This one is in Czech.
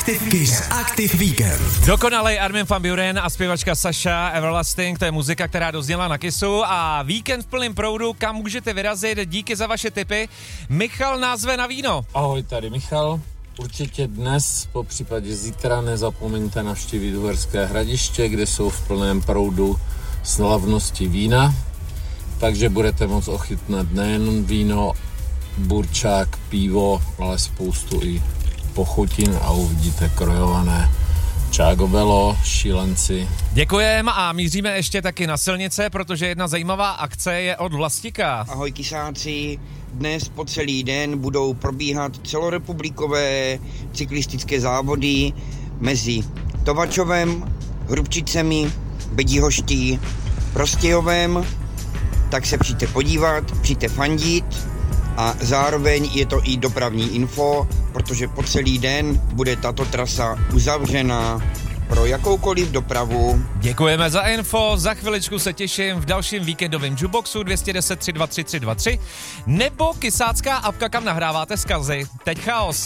Active Kiss Active Weekend. Dokonalej Armin van Buuren a zpěvačka Sasha Everlasting, to je muzika, která dozněla na Kissu a víkend v plném proudu, kam můžete vyrazit, díky za vaše tipy. Michal nás zve na víno. Ahoj, tady Michal. Určitě dnes, po případě zítra, nezapomeňte navštívit Uherské Hradiště, kde jsou v plném proudu slavnosti vína. Takže budete moct ochutnat nejen víno, burčák, pivo, ale spoustu i pochutin a uvidíte krojované čágovelo, šílenci. Děkujeme a míříme ještě taky na silnice, protože jedna zajímavá akce je od Vlastika. Ahoj kysáci, dnes po celý den budou probíhat celorepublikové cyklistické závody mezi Tovačovem, Hrubčicemi, Bedihoští, Prostějovem, tak se přijďte podívat, přijďte fandit a zároveň je to i dopravní info, protože po celý den bude tato trasa uzavřena pro jakoukoliv dopravu. Děkujeme za info, za chviličku se těším v dalším víkendovém jukeboxu 210 323 323 nebo kysácká apka, kam nahráváte vzkazy. Teď chaos.